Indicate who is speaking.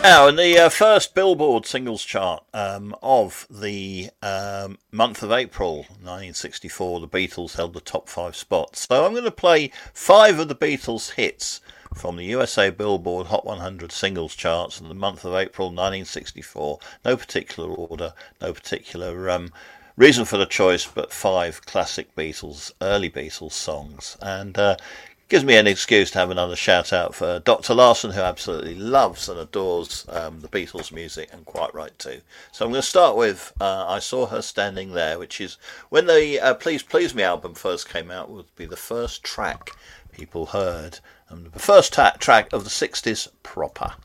Speaker 1: Now, in the first Billboard singles chart of the month of April 1964, the Beatles held the top 5 spots. So I'm going to play 5 of the Beatles' hits from the USA Billboard Hot 100 singles charts in the month of April 1964. No particular order, no particular reason for the choice, but 5 classic Beatles, early Beatles songs. And gives me an excuse to have another shout out for Dr. Larson, who absolutely loves and adores the Beatles music, and quite right too. So I'm going to start with I Saw Her Standing There, which is when the Please Please Me album first came out, would be the first track people heard, and the first track of the 60s proper.